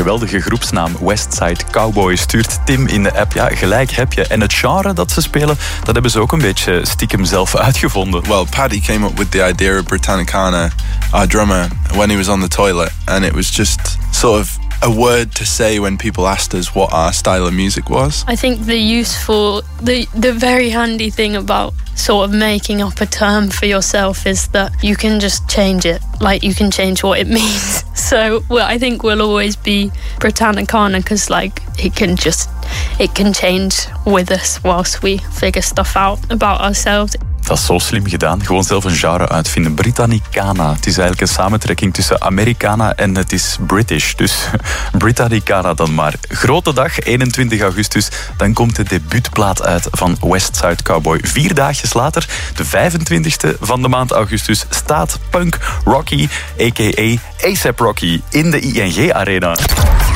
geweldige groepsnaam Westside Cowboy, stuurt Tim in de app. Ja, gelijk heb je. En het genre dat ze spelen, dat hebben ze ook een beetje stiekem zelf uitgevonden. Well, Paddy came up with the idea of Britannicana, our drummer, when he was on the toilet. And it was just sort of a word to say when people asked us what our style of music was. I think the very handy thing about sort of making up a term for yourself is that you can just change it. Like, you can change what it means. So, well, I think we'll always be Britannicana because, like, it can change with us whilst we figure stuff out about ourselves. Dat is zo slim gedaan. Gewoon zelf een genre uitvinden. Britannicana. Het is eigenlijk een samentrekking tussen Americana en het is British. Dus Britannicana dan maar. Grote dag, 21 augustus. Dan komt de debuutplaat uit van Westside Cowboy. 4 dagjes later, de 25e van de maand augustus, staat Punk Rocky, a.k.a. A$AP Rocky, in de ING Arena.